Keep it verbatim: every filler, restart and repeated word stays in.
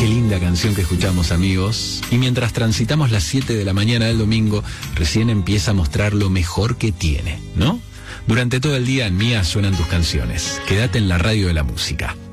Qué linda canción que escuchamos, amigos. Y mientras transitamos las siete de la mañana del domingo, recién empieza a mostrar lo mejor que tiene, ¿no? Durante todo el día en Mía suenan tus canciones. Quédate en la radio de la música.